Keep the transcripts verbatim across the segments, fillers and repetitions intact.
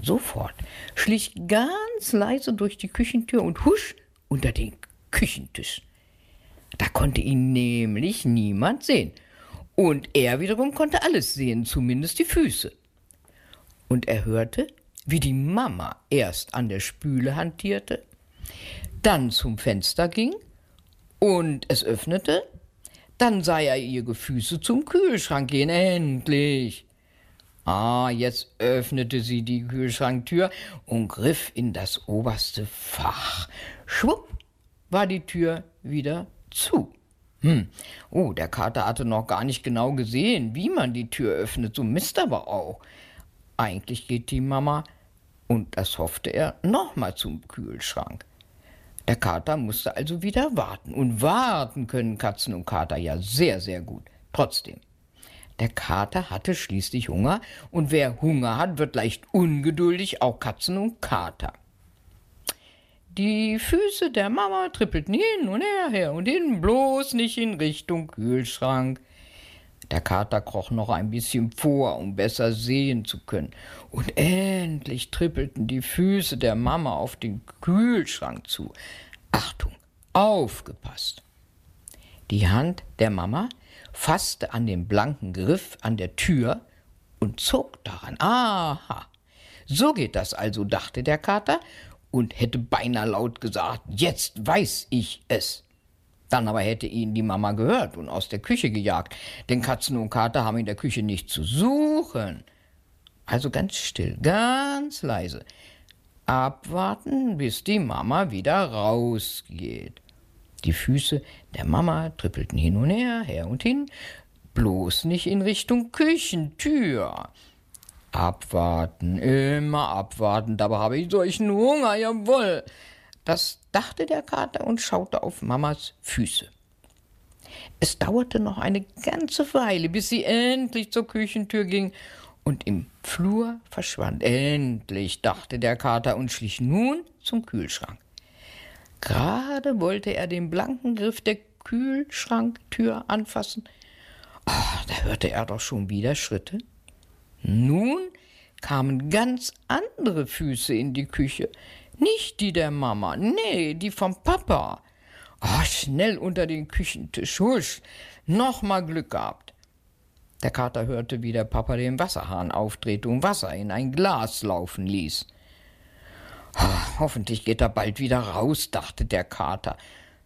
sofort, schlich ganz leise durch die Küchentür und husch unter den Küchentisch. Da konnte ihn nämlich niemand sehen. Und er wiederum konnte alles sehen, zumindest die Füße. Und er hörte, wie die Mama erst an der Spüle hantierte, dann zum Fenster ging und es öffnete, dann sah er ihre Füße zum Kühlschrank gehen, endlich. Ah, jetzt öffnete sie die Kühlschranktür und griff in das oberste Fach. Schwupp war die Tür wieder zu. Hm. Oh, der Kater hatte noch gar nicht genau gesehen, wie man die Tür öffnet, so Mist aber auch. Eigentlich geht die Mama, und das hoffte er, nochmal zum Kühlschrank. Der Kater musste also wieder warten. Und warten können Katzen und Kater ja sehr, sehr gut. Trotzdem, der Kater hatte schließlich Hunger. Und wer Hunger hat, wird leicht ungeduldig, auch Katzen und Kater. Die Füße der Mama trippelten hin und her, her und hin, bloß nicht in Richtung Kühlschrank. Der Kater kroch noch ein bisschen vor, um besser sehen zu können. Und endlich trippelten die Füße der Mama auf den Kühlschrank zu. Achtung, aufgepasst! Die Hand der Mama fasste an den blanken Griff an der Tür und zog daran. Aha, so geht das also, dachte der Kater und hätte beinahe laut gesagt, jetzt weiß ich es. Dann aber hätte ihn die Mama gehört und aus der Küche gejagt, denn Katzen und Kater haben in der Küche nichts zu suchen. Also ganz still, ganz leise. Abwarten, bis die Mama wieder rausgeht. Die Füße der Mama trippelten hin und her, her und hin, bloß nicht in Richtung Küchentür. Abwarten, immer abwarten, dabei habe ich solchen Hunger, jawohl. Das dachte der Kater und schaute auf Mamas Füße. Es dauerte noch eine ganze Weile, bis sie endlich zur Küchentür ging und im Flur verschwand. Endlich, dachte der Kater und schlich nun zum Kühlschrank. Gerade wollte er den blanken Griff der Kühlschranktür anfassen. Oh, da hörte er doch schon wieder Schritte. Nun kamen ganz andere Füße in die Küche. Nicht die der Mama, nee, die vom Papa. Oh, schnell unter den Küchentisch, husch, noch mal Glück gehabt. Der Kater hörte, wie der Papa den Wasserhahn aufdrehte und Wasser in ein Glas laufen ließ. Oh, hoffentlich geht er bald wieder raus, dachte der Kater.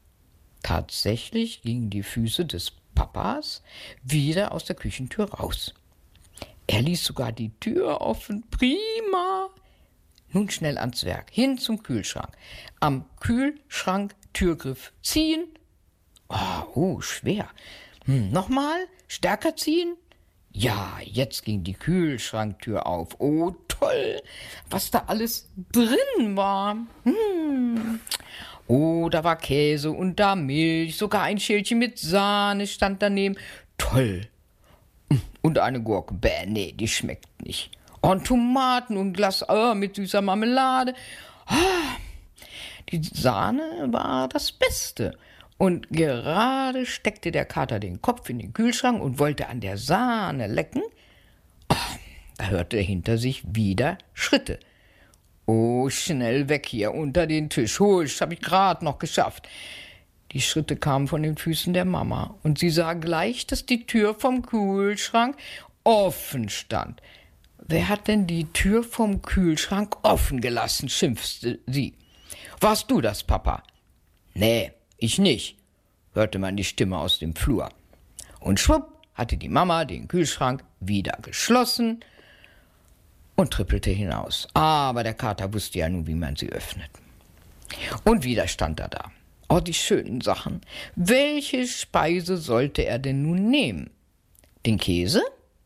Tatsächlich gingen die Füße des Papas wieder aus der Küchentür raus. Er ließ sogar die Tür offen, prima. Nun schnell ans Werk, hin zum Kühlschrank. Am Kühlschrank-Türgriff ziehen. Oh, oh schwer. Hm, nochmal, stärker ziehen. Ja, jetzt ging die Kühlschranktür auf. Oh, toll, was da alles drin war. Hm. Oh, da war Käse und da Milch, sogar ein Schälchen mit Sahne stand daneben. Toll. Und eine Gurke. Bäh, nee, die schmeckt nicht. Und Tomaten und Glas oh, mit süßer Marmelade. Ah, die Sahne war das Beste. Und gerade steckte der Kater den Kopf in den Kühlschrank und wollte an der Sahne lecken. Oh, da hörte er hinter sich wieder Schritte. Oh, schnell weg hier unter den Tisch. Husch, hab ich gerade noch geschafft. Die Schritte kamen von den Füßen der Mama. Und sie sah gleich, dass die Tür vom Kühlschrank offen stand. »Wer hat denn die Tür vom Kühlschrank offen gelassen?« schimpfte sie. »Warst du das, Papa?« »Nee, ich nicht«, hörte man die Stimme aus dem Flur. Und schwupp hatte die Mama den Kühlschrank wieder geschlossen und trippelte hinaus. Aber der Kater wusste ja nun, wie man sie öffnet. Und wieder stand er da. Oh, die schönen Sachen. Welche Speise sollte er denn nun nehmen? Den Käse?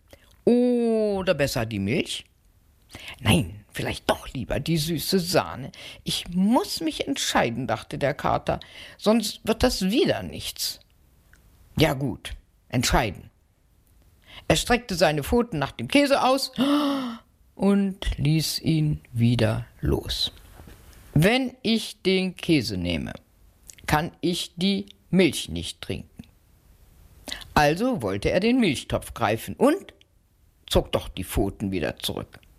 Oder besser die Milch? Nein, vielleicht doch lieber die süße Sahne. Ich muss mich entscheiden, dachte der Kater, sonst wird das wieder nichts. Ja gut, entscheiden. Er streckte seine Pfoten nach dem Käse aus und ließ ihn wieder los. Wenn ich den Käse nehme, kann ich die Milch nicht trinken. Also wollte er den Milchtopf greifen und zog doch die Pfoten wieder zurück.